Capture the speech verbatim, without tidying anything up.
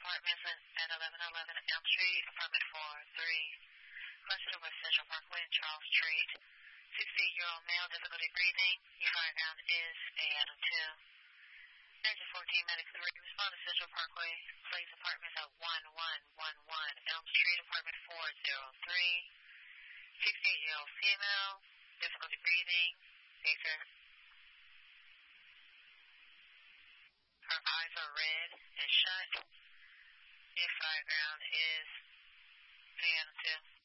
apartments at eleven eleven Elm Street, apartment four three. Clustered with Central Parkway and Charles Street. sixty-eight-year-old male, difficulty breathing. Your fire ground is A Adam two. There's a fourteen medic three. Respond to Central Parkway. Place apartments at one one one one Elm Street, apartment four oh three. sixty-eight-year-old female, difficulty breathing. Taser. Her eyes are red and shut. Your fire ground is A Adam two.